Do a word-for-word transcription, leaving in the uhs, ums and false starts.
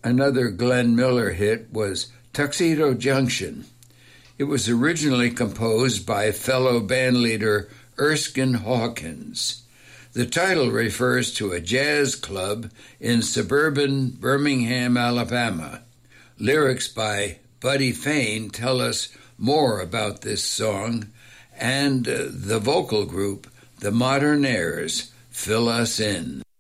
Another Glenn Miller hit was Tuxedo Junction. It was originally composed by fellow bandleader Erskine Hawkins. The title refers to a jazz club in suburban Birmingham, Alabama. Lyrics by Buddy Fain tell us more about this song, and uh, the vocal group, the Modernaires, fill us in.